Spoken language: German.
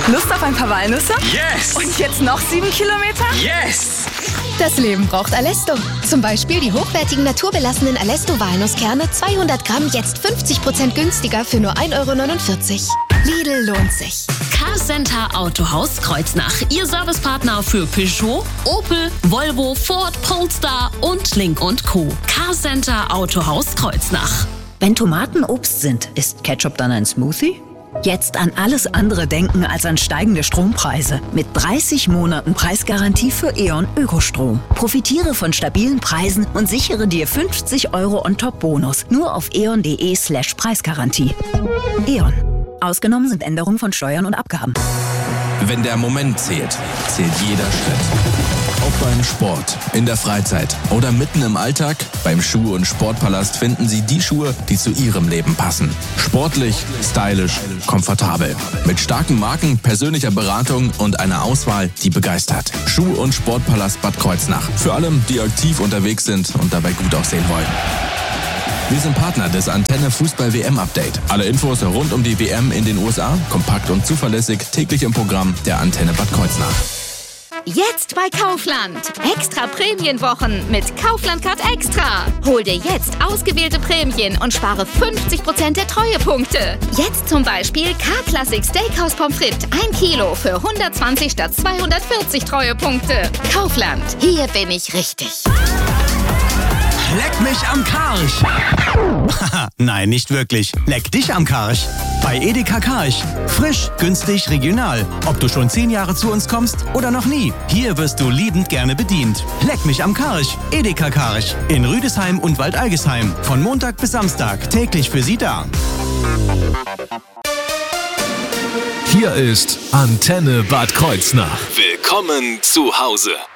Lust auf ein paar Walnüsse? Yes! Und jetzt noch 7 Kilometer? Yes! Das Leben braucht Alesto. Zum Beispiel die hochwertigen naturbelassenen Alesto-Walnusskerne 200 Gramm jetzt 50% günstiger für nur 1,49 €. Lidl lohnt sich. Carcenter Autohaus Kreuznach. Ihr Servicepartner für Peugeot, Opel, Volvo, Ford, Polestar und Link & Co. Carcenter Autohaus Kreuznach. Wenn Tomaten Obst sind, ist Ketchup dann ein Smoothie? Jetzt an alles andere denken als an steigende Strompreise. Mit 30 Monaten Preisgarantie für E.ON Ökostrom. Profitiere von stabilen Preisen und sichere dir 50 € on top Bonus. Nur auf eon.de/Preisgarantie. E.ON. Ausgenommen sind Änderungen von Steuern und Abgaben. Wenn der Moment zählt, zählt jeder Schritt. Ob beim Sport, in der Freizeit oder mitten im Alltag, beim Schuh- und Sportpalast finden Sie die Schuhe, die zu Ihrem Leben passen. Sportlich, stylisch, komfortabel. Mit starken Marken, persönlicher Beratung und einer Auswahl, die begeistert. Schuh- und Sportpalast Bad Kreuznach. Für alle, die aktiv unterwegs sind und dabei gut aussehen wollen. Wir sind Partner des Antenne Fußball WM Update. Alle Infos rund um die WM in den USA, kompakt und zuverlässig, täglich im Programm der Antenne Bad Kreuznach. Jetzt bei Kaufland. Extra Prämienwochen mit Kaufland Card Extra. Hol dir jetzt ausgewählte Prämien und spare 50% der Treuepunkte. Jetzt zum Beispiel K-Classic Steakhouse Pommes frites 1 Kilo für 120 statt 240 Treuepunkte. Kaufland. Hier bin ich richtig. Leck mich am Karsch! Haha, nein, nicht wirklich. Leck dich am Karsch. Bei Edeka Karsch. Frisch, günstig, regional. Ob du schon 10 Jahre zu uns kommst oder noch nie. Hier wirst du liebend gerne bedient. Leck mich am Karsch. Edeka Karsch. In Rüdesheim und Waldalgesheim. Von Montag bis Samstag. Täglich für Sie da. Hier ist Antenne Bad Kreuznach. Willkommen zu Hause.